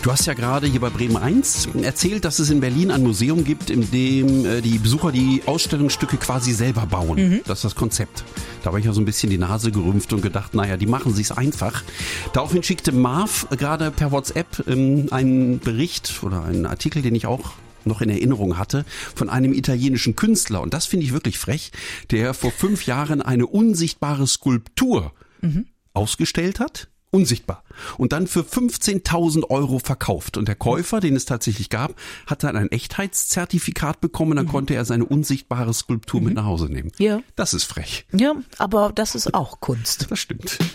Du hast ja gerade hier bei Bremen 1 erzählt, dass es in Berlin ein Museum gibt, in dem die Besucher die Ausstellungsstücke quasi selber bauen. Das ist das Konzept. Da habe ich ja so ein bisschen die Nase gerümpft und gedacht, naja, die machen sich's einfach. Daraufhin schickte Marv gerade per WhatsApp einen Bericht oder einen Artikel, den ich auch noch in Erinnerung hatte, von einem italienischen Künstler. Und das finde ich wirklich frech, der vor 5 Jahren eine unsichtbare Skulptur ausgestellt hat. Unsichtbar. Und dann für 15.000 Euro verkauft. Und der Käufer, den es tatsächlich gab, hat dann ein Echtheitszertifikat bekommen. Dann konnte er seine unsichtbare Skulptur mit nach Hause nehmen. Ja. Das ist frech. Ja, aber das ist auch Kunst. Das stimmt.